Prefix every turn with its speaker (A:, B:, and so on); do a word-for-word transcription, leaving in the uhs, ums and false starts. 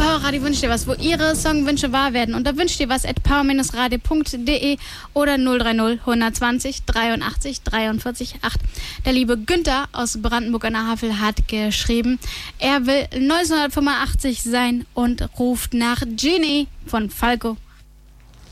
A: Powerradio wünscht dir was, wo ihre Songwünsche wahr werden. Und da wünscht dir was at power radio punkt de oder null drei null hundertzwanzig dreiundachtzig dreiundvierzig acht. Der liebe Günther aus Brandenburg an der Havel hat geschrieben, er will neunzehnhundertfünfundachtzig sein und ruft nach Genie von Falco